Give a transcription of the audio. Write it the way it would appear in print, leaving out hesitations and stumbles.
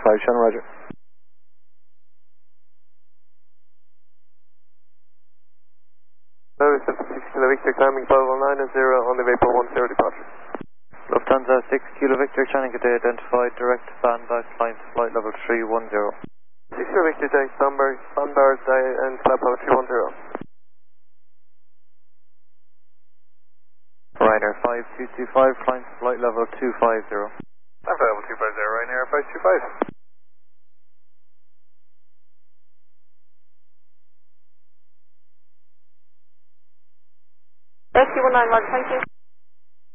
Shannon, roger. Lufthansa 6 Kilo Victor climbing 519 and 0 on the Vapor 10 departure. Lufthansa 6 Kilo Victor, Channing Cadet identified, direct standby, flying to flight level 310. 6 Kilo Victor, direct standby, and flight level 310. Ryanair 5225, flying to flight level 250. Flight level 250, Ryanair 525. Rescue 19, roger, thank you.